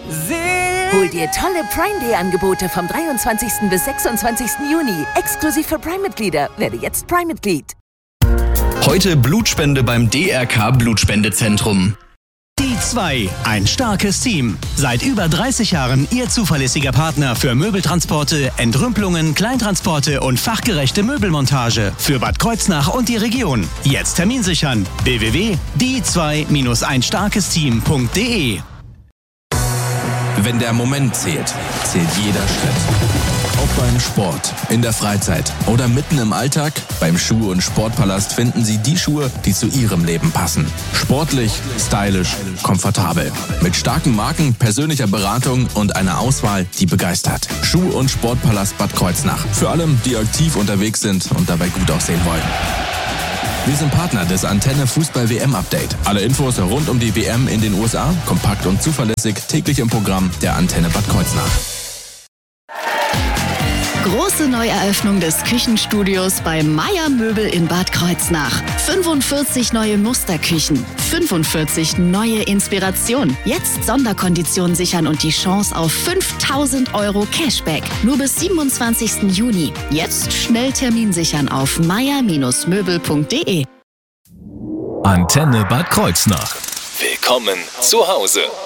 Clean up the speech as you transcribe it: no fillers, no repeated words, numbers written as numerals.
Hol dir tolle Prime Day Angebote vom 23. bis 26. Juni. Exklusiv für Prime-Mitglieder. Werde jetzt Prime-Mitglied. Heute Blutspende beim DRK Blutspendezentrum. Die 2, ein starkes Team. Seit über 30 Jahren Ihr zuverlässiger Partner für Möbeltransporte, Entrümpelungen, Kleintransporte und fachgerechte Möbelmontage für Bad Kreuznach und die Region. Jetzt Termin sichern. www.die2-einstarkesteam.de. Wenn der Moment zählt, zählt jeder Schritt. Ob beim Sport, in der Freizeit oder mitten im Alltag, beim Schuh- und Sportpalast finden Sie die Schuhe, die zu Ihrem Leben passen. Sportlich, stylisch, komfortabel. Mit starken Marken, persönlicher Beratung und einer Auswahl, die begeistert. Schuh- und Sportpalast Bad Kreuznach. Für alle, die aktiv unterwegs sind und dabei gut aussehen wollen. Wir sind Partner des Antenne Fußball WM-Update. Alle Infos rund um die WM in den USA, kompakt und zuverlässig, täglich im Programm der Antenne Bad Kreuznach. Große Neueröffnung des Küchenstudios bei Meier Möbel in Bad Kreuznach. 45 neue Musterküchen, 45 neue Inspirationen. Jetzt Sonderkonditionen sichern und die Chance auf 5.000 € Cashback. Nur bis 27. Juni. Jetzt schnell Termin sichern auf meier-möbel.de. Antenne Bad Kreuznach. Willkommen zu Hause.